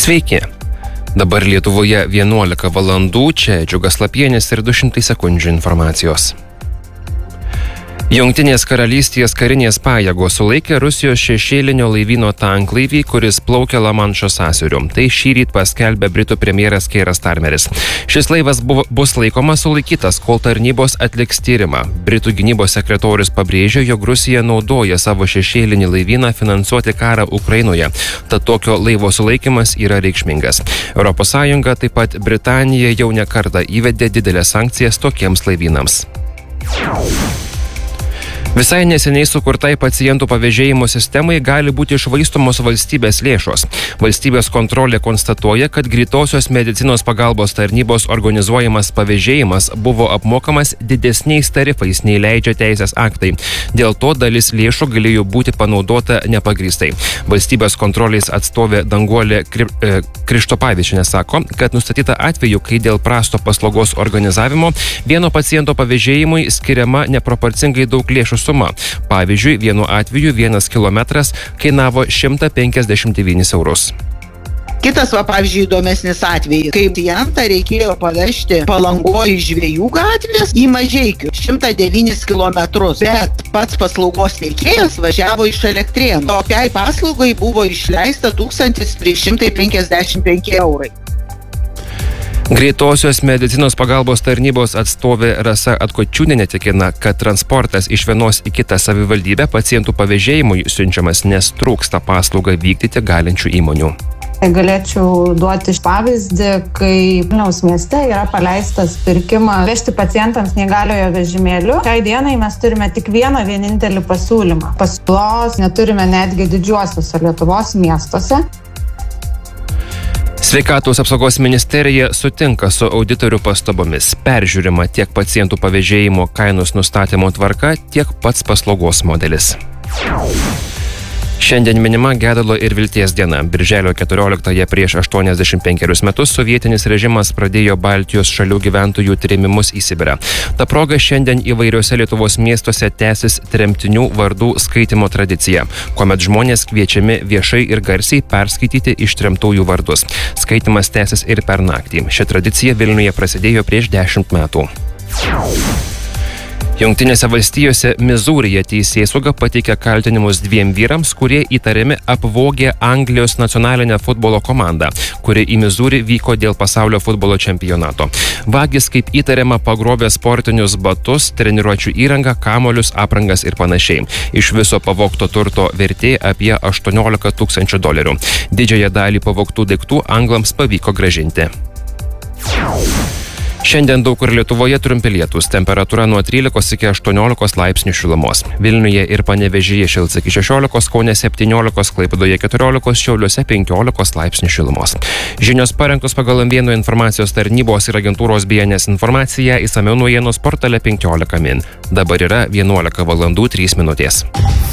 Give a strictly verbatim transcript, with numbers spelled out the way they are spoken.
Sveiki. Dabar Lietuvoje vienuolika valandų, čia Džiugas Lapienis ir du šimtai sekundžių informacijos. Jungtinės karalystės karinės pajėgos sulaikė Rusijos šešėlinio laivyno tanklaivį, kuris plaukia Lamanšo sąsiauriu. Tai šįryt paskelbė Britų premjeras Keiras Starmeris. Šis laivas buvo, bus laikomas sulaikytas, kol tarnybos atliks tyrimą. Britų gynybos sekretorius pabrėžė, jog Rusija naudoja savo šešėlinį laivyną finansuoti karą Ukrainoje. Tad tokio laivo sulaikymas yra reikšmingas. Europos Sąjunga, taip pat Britanija jau ne kartą įvedė didelės sankcijas tokiems laivynams. Visai neseniai sukurtai pacientų pavėžėjimo sistemai gali būti iššvaistomos valstybės lėšos. Valstybės kontrolė konstatuoja, kad greitosios medicinos pagalbos tarnybos organizuojamas pavėžėjimas buvo apmokamas didesniais tarifais nei leidžia teisės aktai. Dėl to dalis lėšų galėjo būti panaudota nepagrįstai. Valstybės kontrolės atstovė Danguolė Kri, e, Krištopavičienė sako, kad nustatyta atveju, kai dėl prasto paslaugos organizavimo vieno paciento pavėžėjimui skiriama neproporcingai daug lėšų suma. Pavyzdžiui, vienu atveju vienas kilometras kainavo šimtą penkiasdešimt devynis eurus. Kitas, va, pavyzdžiui, įdomesnis atvejis, kai klientą reikėjo pavežti Palangoj iš Žvejų gatvės į Mažeikių šimtą devynis kilometrus, bet pats paslaugos teikėjas važiavo iš Elektrėnų. Tokiai paslaugai buvo išleista tūkstantis trys šimtai penkiasdešimt penki eurai. Greitosios medicinos pagalbos tarnybos atstovė Rasa Atkočiūnienė tikina, kad transportas iš vienos į kitą savivaldybę pacientų pavėžėjimui siunčiamas, nes trūksta paslaugą vykdyti galinčių įmonių. Galėčiau duoti pavyzdį, kai Vilniaus mieste yra paleistas pirkimą vežti pacientams neįgaliojo vežimėliu. Šiai dienai mes turime tik vieną vienintelį pasiūlymą. Pasiūlos neturime netgi didžiuosiuose Lietuvos miestuose. Sveikatos apsaugos ministerija sutinka su auditorių pastabomis. Peržiūrima tiek pacientų pavėžėjimo kainos nustatymo tvarka, tiek pats paslaugos modelis. Šiandien minima Gedulo ir vilties diena. Birželio keturioliktąją prieš aštuoniasdešimt penkerius metus sovietinis režimas pradėjo Baltijos šalių gyventojų trėmimus į Sibirą. Ta proga šiandien įvairiuose Lietuvos miestuose tęsis tremtinių vardų skaitymo tradicija, kuomet žmonės kviečiami viešai ir garsiai perskaityti ištremtųjų vardus. Skaitimas tęsis ir per naktį. Ši tradicija Vilniuje prasidėjo prieš dešimt metų. Jungtinėse valstijose Mizūryje teisėsauga pateikė kaltinimus dviem vyrams, kurie įtariami apvogė Anglijos nacionalinę futbolo komandą, kuri į Mizūrį vyko dėl pasaulio futbolo čempionato. Vagis, kaip įtariama, pagrobė sportinius batus, treniruočių įrangą, kamuolius, aprangas ir panašiai. Iš viso pavogto turto vertė apie aštuoniolika tūkstančių dolerių. Didžiąją dalį pavogtų daiktų anglams pavyko grąžinti. Šiandien daug kur Lietuvoje trumpi lietūs, temperatūra nuo trylikos iki aštuoniolikos laipsnių šilumos. Vilniuje ir Panevėžyje šils iki šešiolikos, Kaune septyniolikos, Klaipėdoje keturiolikos, Šiauliuose penkiolikos laipsnių šilumos. Žinios parengtos pagal M vieno informacijos tarnybos ir agentūros B N S informaciją, išsamiau naujienos portale penkiolika min. Dabar yra vienuolika valandų trys minutės.